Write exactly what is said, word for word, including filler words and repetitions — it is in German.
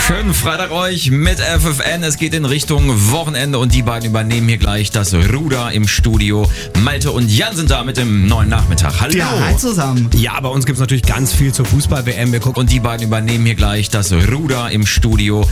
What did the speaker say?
Schönen Freitag euch mit F F N. Es geht in Richtung Wochenende und die beiden übernehmen hier gleich das Ruder im Studio. Malte und Jan sind da mit dem neuen Nachmittag. Hallo. Ja, hi zusammen. Ja, bei uns gibt es natürlich ganz viel zur Fußball-W M. Wir gucken Und die beiden übernehmen hier gleich das Ruder im Studio.